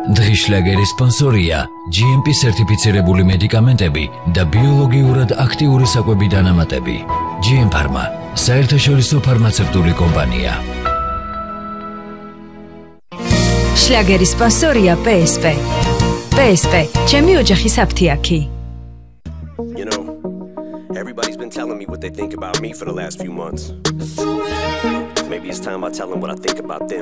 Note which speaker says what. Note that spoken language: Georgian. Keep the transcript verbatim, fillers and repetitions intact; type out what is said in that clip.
Speaker 1: დღის შლაგერის სპონსორია ჯი ემ პი სერტიფიცირებული მედიკამენტები და ბიოლოგიურად აქტიური საკვები დანამატები. ჯი ემ Pharma, საერთაშორისო ფარმაცევტული კომპანია.
Speaker 2: შლაგერის სპონსორია პე ეს პე. პე ეს პე, ჩემი ოჯახის აფთიაქი.
Speaker 3: You know, everybody's been telling me what they think about me for the last few months. Maybe it's time I tell them what I think about them.